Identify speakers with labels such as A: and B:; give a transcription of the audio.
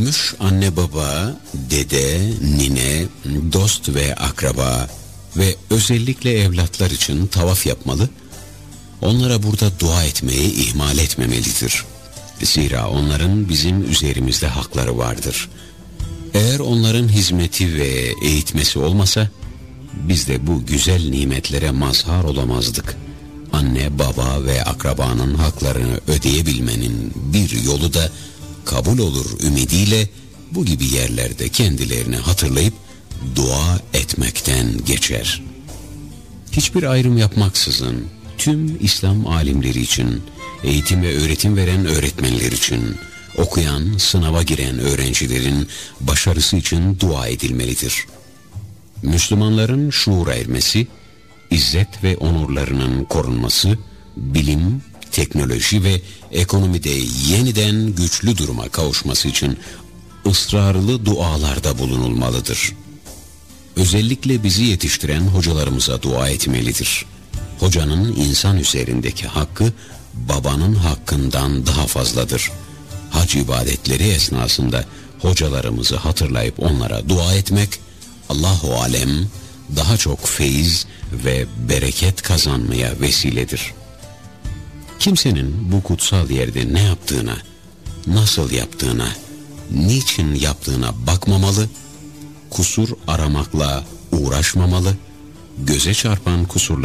A: Ölmüş anne baba, dede, nine, dost ve akraba ve özellikle evlatlar için tavaf yapmalı, onlara burada dua etmeyi ihmal etmemelidir. Zira onların bizim üzerimizde hakları vardır. Eğer onların hizmeti ve eğitmesi olmasa, biz de bu güzel nimetlere mazhar olamazdık. Anne, baba ve akrabanın haklarını ödeyebilmenin bir yolu da kabul olur ümidiyle bu gibi yerlerde kendilerini hatırlayıp dua etmekten geçer. Hiçbir ayrım yapmaksızın tüm İslam alimleri için, eğitim ve öğretim veren öğretmenler için, okuyan, sınava giren öğrencilerin başarısı için dua edilmelidir. Müslümanların şuura ermesi, izzet ve onurlarının korunması, bilim, teknoloji ve ekonomide yeniden güçlü duruma kavuşması için ısrarlı dualarda bulunulmalıdır. Özellikle bizi yetiştiren hocalarımıza dua etmelidir. Hocanın insan üzerindeki hakkı babanın hakkından daha fazladır. Hac ibadetleri esnasında hocalarımızı hatırlayıp onlara dua etmek, Allahu alem, daha çok feyiz ve bereket kazanmaya vesiledir. Kimsenin bu kutsal yerde ne yaptığına, nasıl yaptığına, niçin yaptığına bakmamalı, kusur aramakla uğraşmamalı, göze çarpan kusurlar